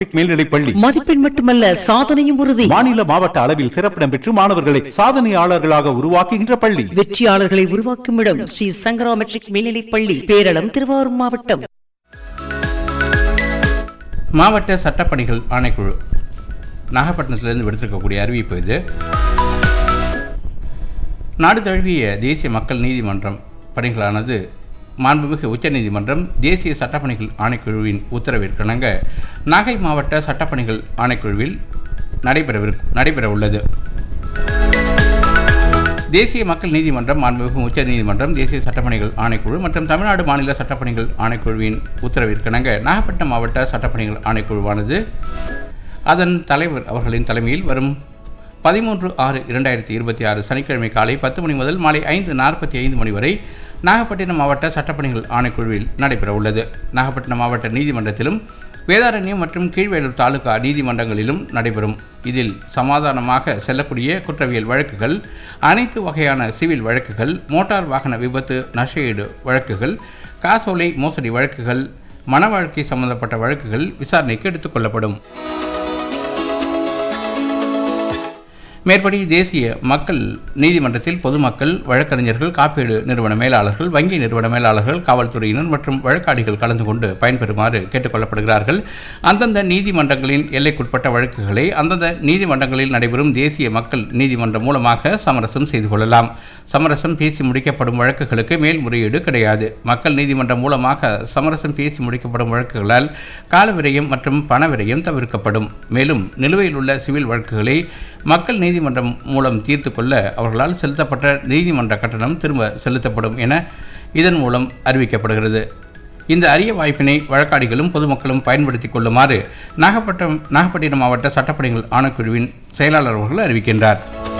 மேல்நிலைப்பள்ளி மதிப்பெண் மட்டுமல்ல சாதனையும் உறுதி. மாநில மாவட்ட அளவில் சிறப்பிடம் பெற்று மாணவர்களை சாதனையாளர்களாக உருவாக்குகின்ற பள்ளி. வெற்றியாளர்களை உருவாக்கும் இடம் ஸ்ரீ சங்கரா மெட்ரிக் மேல்நிலைப்பள்ளி, பேரளம், திருவாரூர் மாவட்டம். மாவட்ட சட்டப்பணிகள் ஆணைக்குழு நாகப்பட்டினத்திலிருந்து விடுத்திருக்கக்கூடிய அறிவிப்பு இது. நாடு தழுவிய தேசிய மக்கள் நீதிமன்றம் பணிகளானது மாண்புமிகு உச்சநீதிமன்றம் தேசிய சட்டப்பணிகள் ஆணைக்குழுவின் உத்தரவிற்கிணங்க நாகை மாவட்ட சட்டப்பணிகள் ஆணைக்குழுவில் நடைபெற உள்ளது. தேசிய மக்கள் நீதிமன்றம், மாண்புமிகு உச்சநீதிமன்றம், தேசிய சட்டப்பணிகள் ஆணைக்குழு மற்றும் தமிழ்நாடு மாநில சட்டப்பணிகள் ஆணைக்குழுவின் உத்தரவிற்கிணங்க நாகப்பட்டினம் மாவட்ட சட்டப்பணிகள் ஆணைக்குழுவானது அதன் தலைவர் அவர்களின் தலைமையில் வரும் 13/6/2026 சனிக்கிழமை காலை 10 மணி முதல் மாலை 5:45 மணி வரை நாகப்பட்டினம் மாவட்ட சட்டப்பணிகள் ஆணைக்குழுவில் நடைபெற உள்ளது. நாகப்பட்டினம் மாவட்ட நீதிமன்றத்திலும் வேதாரண்யம் மற்றும் கீழ்வேலூர் தாலுகா நீதிமன்றங்களிலும் நடைபெறும். இதில் சமாதானமாக செல்லக்கூடிய குற்றவியல் வழக்குகள், அனைத்து வகையான சிவில் வழக்குகள், மோட்டார் வாகன விபத்து நஷ்டஈடு வழக்குகள், காசோலை மோசடி வழக்குகள், மன வாழ்க்கை சம்பந்தப்பட்ட வழக்குகள் விசாரணைக்கு எடுத்துக் கொள்ளப்படும். மேற்படி தேசிய மக்கள் நீதிமன்றத்தில் பொதுமக்கள், வழக்கறிஞர்கள், காப்பீடு நிறுவன மேலாளர்கள், வங்கி நிறுவன மேலாளர்கள், காவல்துறையினர் மற்றும் வழக்காடிகள் கலந்து கொண்டு பயன்பெறுமாறு கேட்டுக்கொள்ளப்படுகிறார்கள். அந்தந்த நீதிமன்றங்களின் எல்லைக்குட்பட்ட வழக்குகளை அந்தந்த நீதிமன்றங்களில் நடைபெறும் தேசிய மக்கள் நீதிமன்றம் மூலமாக சமரசம் செய்து கொள்ளலாம். சமரசம் பேசி முடிக்கப்படும் வழக்குகளுக்கு மேல்முறையீடு கிடையாது. மக்கள் நீதிமன்றம் மூலமாக சமரசம் பேசி முடிக்கப்படும் வழக்குகளால் கால விரயம் மற்றும் பண விரயம் தவிர்க்கப்படும். மேலும் நிலுவையில் உள்ள சிவில் வழக்குகளை மக்கள் நீதிமன்றம் மூலம் தீர்த்து கொள்ள அவர்களால் செலுத்தப்பட்ட நீதிமன்ற கட்டணம் திரும்ப செலுத்தப்படும் என இதன் மூலம் அறிவிக்கப்படுகிறது. இந்த அரிய வாய்ப்பினை வழக்காடிகளும் பொதுமக்களும் பயன்படுத்திக் கொள்ளுமாறு நாகப்பட்டினம் மாவட்ட சட்டப்பணிகள் ஆணைக்குழுவின் செயலாளர் அவர்கள் அறிவிக்கின்றார்.